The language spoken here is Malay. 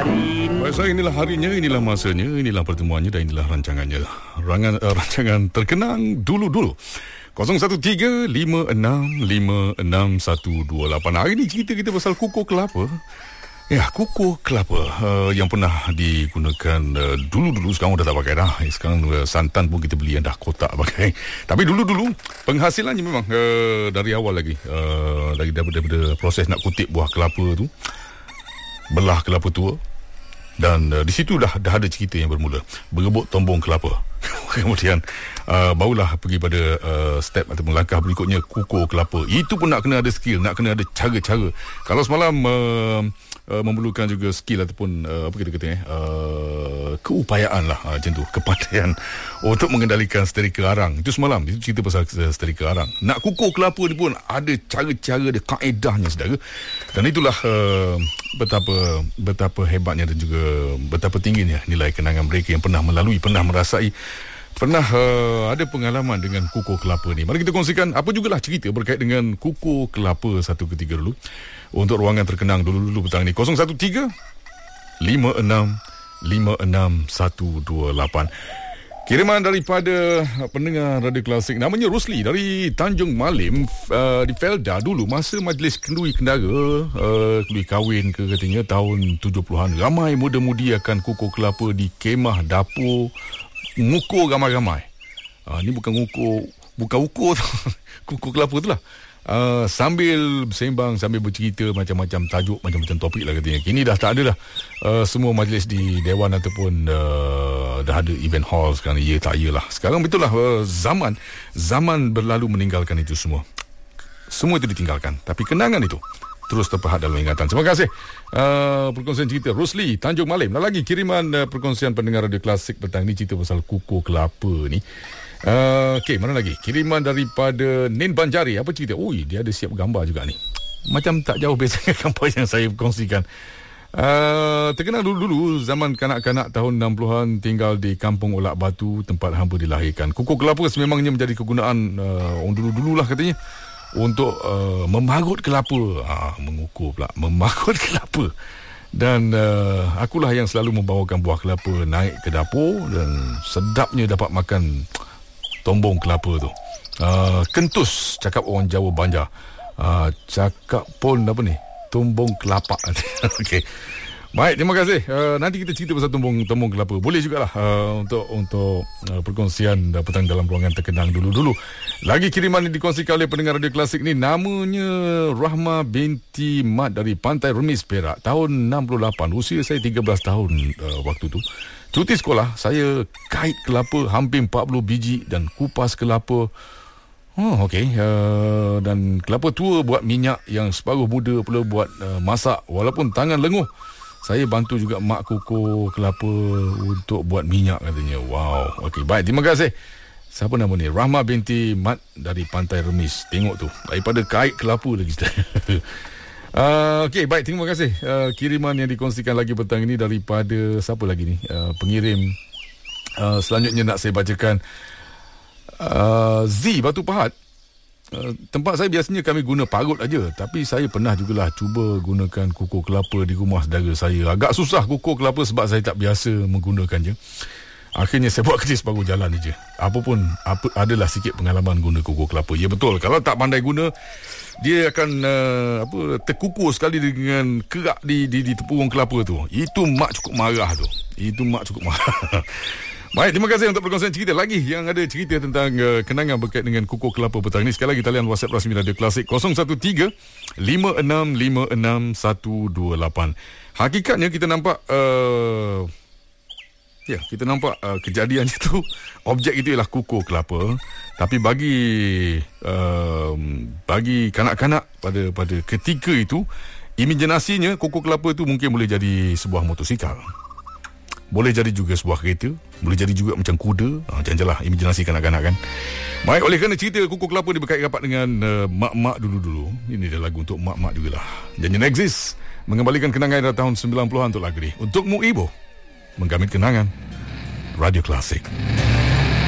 hari ini. Baik, inilah harinya, inilah masanya, inilah pertemuannya dan inilah rancangannya. Rancangan terkenang dulu-dulu. 0135656128. Hari ini cerita kita pasal kukuh kelapa. Ya, kukuh kelapa yang pernah digunakan dulu-dulu, sekarang dah tak pakai dah. Sekarang santan pun kita beli yang dah kotak pakai. Tapi dulu-dulu penghasilannya memang dari awal lagi. Daripada proses nak kutip buah kelapa tu, belah kelapa tua. Dan di situ dah ada cerita yang bermula. Berebut tombong kelapa. Kemudian barulah pergi pada step ataupun langkah berikutnya, kukuh kelapa. Itu pun nak kena ada skill, nak kena ada cara-cara. Kalau semalam memerlukan juga skill ataupun apa kita kata keupayaan lah, macam tu, kepandaian untuk mengendalikan seterika arang. Itu semalam, itu cerita pasal seterika arang. Nak kukuh kelapa ni pun ada cara-cara dia, kaedahnya, saudara. Dan itulah betapa hebatnya dan juga betapa tingginya nilai kenangan mereka yang pernah melalui, pernah merasai, pernah ada pengalaman dengan kukuh kelapa ni. Mari kita kongsikan apa jugalah cerita berkait dengan kukuh kelapa satu ketiga dulu untuk ruangan terkenang dulu-dulu petang ni. 0135656128. Kiriman daripada pendengar Radio Klasik, namanya Rosli dari Tanjung Malim, di Felda dulu masa majlis kenduri kendara, kenduri kahwin ke katanya tahun 70-an. Ramai muda-mudi akan kukuh kelapa di kemah dapur, ngukur ramai-ramai. Ni bukan ukur tu. Kukuh kelapa tu lah. Sambil bersembang, sambil bercerita macam-macam tajuk, macam-macam topik lah katanya. Kini dah tak ada dah semua majlis di dewan ataupun dah ada event hall sekarang. Ya tak ya lah. Sekarang betul lah, zaman berlalu meninggalkan itu semua. Semua itu ditinggalkan. Tapi kenangan itu terus terpahat dalam ingatan. Terima kasih perkongsian cerita Rosli Tanjung Malim. Dan lagi kiriman perkongsian pendengar Radio Klasik petang ni, cerita pasal kukuh kelapa ni. Okey, mana lagi? Kiriman daripada Nin Banjari. Apa cerita? Ui, dia ada siap gambar juga ni. Macam tak jauh beza dengan gambar yang saya kongsikan. Terkenal dulu-dulu zaman kanak-kanak tahun 60-an tinggal di Kampung Olak Batu, tempat hamba dilahirkan. Kukuh kelapa sememangnya menjadi kegunaan orang dulu-dululah katanya untuk memarut kelapa. Mengukur pula, memarut kelapa. Dan akulah yang selalu membawakan buah kelapa naik ke dapur dan sedapnya dapat makan tombong kelapa tu. Kentus, cakap orang Jawa Banjar. Cakap pun apa ni? Tombong kelapa. Okey. Baik, terima kasih. Nanti kita cerita pasal tombong kelapa. Boleh jugalah untuk perkongsian petang dalam ruangan terkenang dulu-dulu. Lagi kiriman yang dikongsikan oleh pendengar Radio Klasik ni, namanya Rahma binti Mat dari Pantai Remis, Perak. Tahun 68. Usia saya 13 tahun waktu tu. Cuti sekolah, saya kait kelapa hampir 40 biji dan kupas kelapa. Okey. Dan kelapa tua buat minyak, yang separuh muda pula buat masak. Walaupun tangan lenguh, saya bantu juga mak kukuh kelapa untuk buat minyak katanya. Wow. Okey, baik. Terima kasih. Siapa nama ni? Rahma binti Mat dari Pantai Remis. Tengok tu. Daripada kait kelapa lagi. Okey, baik, terima kasih. Kiriman yang dikongsikan lagi petang ini daripada siapa lagi ni? Pengirim selanjutnya nak saya bacakan, Z Batu Pahat. Tempat saya biasanya kami guna parut aja, tapi saya pernah jugalah cuba gunakan kukuh kelapa di rumah saudara saya. Agak susah kukuh kelapa sebab saya tak biasa menggunakannya. Akhirnya saya buat kerja separuh jalan aja. Adalah sikit pengalaman guna kukuh kelapa. Ya betul, kalau tak pandai guna, dia akan terkukur sekali dengan kerak di tepung kelapa tu. Itu mak cukup marah tu. Baik, terima kasih untuk perkongsian cerita. Lagi yang ada cerita tentang kenangan berkait dengan kukuh kelapa petang ni. Sekali lagi talian WhatsApp rasmi Radio Klasik 0135656128. Hakikatnya kita nampak kejadian itu, objek itu ialah kukuh kelapa. Tapi bagi kanak-kanak pada ketika itu, imajinasinya kukuh kelapa itu mungkin boleh jadi sebuah motosikal, boleh jadi juga sebuah kereta, boleh jadi juga macam kuda. Janganlah imajinasi kanak-kanak kan. Baik, oleh kerana cerita kukuh kelapa berkait rapat dengan mak-mak dulu-dulu, ini adalah lagu untuk mak-mak jugalah. Janji Nexis mengembalikan kenangan dari tahun 90-an untuk lagu ni. Untukmu Ibu, menggamit kenangan. Radio Klasik.